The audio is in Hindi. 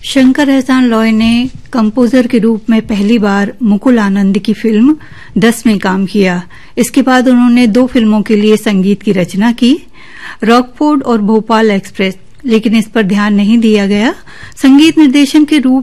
शंकर एहसान लॉय ने कंपोजर के रूप में पहली बार मुकुल आनंद की फिल्म 10 में काम किया। इसके बाद उन्होंने 2 फिल्मों के लिए संगीत की रचना की, रॉकफोर्ड और भोपाल एक्सप्रेस, लेकिन इस पर ध्यान नहीं दिया गया। संगीत निर्देशन के रूप